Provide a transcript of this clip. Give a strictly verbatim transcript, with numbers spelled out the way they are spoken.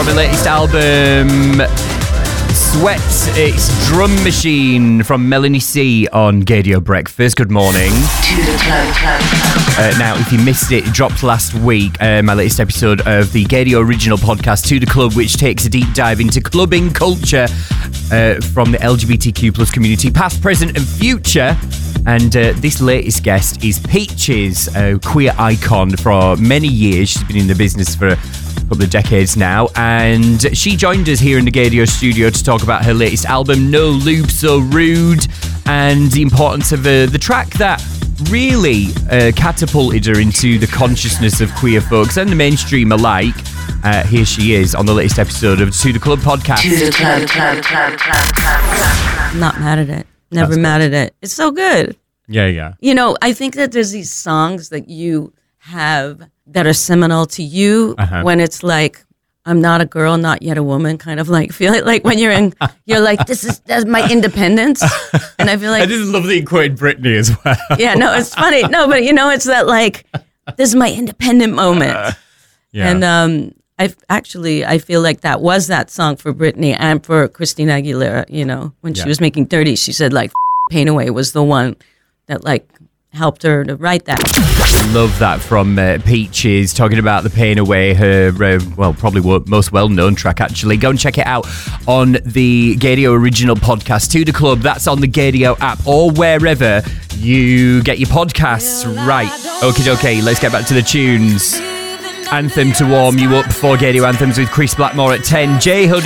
from her latest album, Sweat. It's Drum Machine from Melanie C on Gaydio Breakfast. Good morning. To the club, club, club. Uh, now, if you missed it, it dropped last week, uh, my latest episode of the Gaydio original podcast, To The Club, which takes a deep dive into clubbing culture uh, from the L G B T Q plus community, past, present and future. And uh, this latest guest is Peaches, a queer icon for many years. She's been in the business for a couple of decades now, and she joined us here in the Gaydio studio to talk about her latest album, No Lube So Rude, and the importance of uh, the track that really uh, catapulted her into the consciousness of queer folks and the mainstream alike. Uh, here she is on the latest episode of To The Club podcast. To the club, club, club, club, club, club. I'm not mad at it. Never That's mad good. at it. It's so good. Yeah, yeah. You know, I think that there's these songs that you have that are seminal to you Uh-huh. when it's like, I'm not a girl, not yet a woman, kind of like feel it like when you're in, you're like, this is that's my independence. And I feel like, I just love that you quoted Britney as well. yeah, no, it's funny. No, but you know, it's that like, this is my independent moment. Yeah. And um, I actually, I feel like that was that song for Britney and for Christina Aguilera, you know, when Yeah. she was making Dirty, she said like, Pain Away was the one that like helped her to write that. Love that from uh, Peaches, talking about The Pain Away, her, uh, well, probably wo- most well-known track, actually. Go and check it out on the Gaydio original podcast, To The Club. That's on the Gaydio app or wherever you get your podcasts. Right. Okay, okay, let's get back to the tunes. Anthem to warm you up for Gaydio Anthems with Chris Blackmore at ten. J Hood